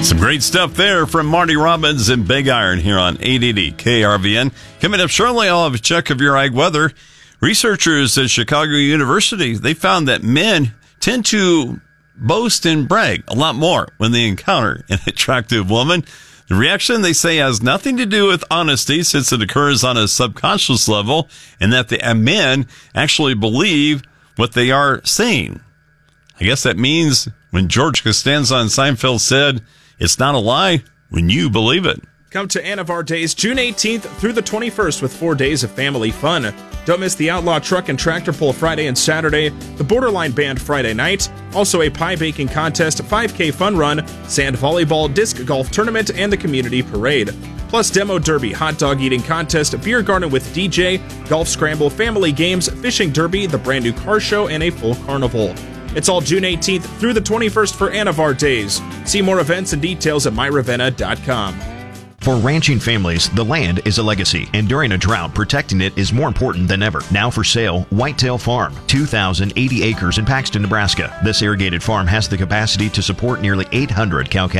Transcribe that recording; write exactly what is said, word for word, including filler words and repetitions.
Some great stuff there from Marty Robbins and Big Iron here on eight eighty K R V N. Coming up shortly, I'll have a check of your ag weather. Researchers at Chicago University, they found that men tend to boast and brag a lot more when they encounter an attractive woman. The reaction, they say, has nothing to do with honesty, since it occurs on a subconscious level, and that the men actually believe what they are saying. I guess that means when George Costanza on Seinfeld said, "It's not a lie when you believe it." Come to Anavar Days June eighteenth through the twenty-first with four days of family fun. Don't miss the Outlaw Truck and Tractor Pull Friday and Saturday, the Borderline Band Friday night, also a pie baking contest, five K fun run, sand volleyball, disc golf tournament, and the community parade. Plus demo derby, hot dog eating contest, beer garden with D J, golf scramble, family games, fishing derby, the brand new car show, and a full carnival. It's all June eighteenth through the twenty-first for Anavar Days. See more events and details at my ravenna dot com. For ranching families, the land is a legacy, and during a drought, protecting it is more important than ever. Now for sale, Whitetail Farm, two thousand eighty acres in Paxton, Nebraska. This irrigated farm has the capacity to support nearly eight hundred cow calves.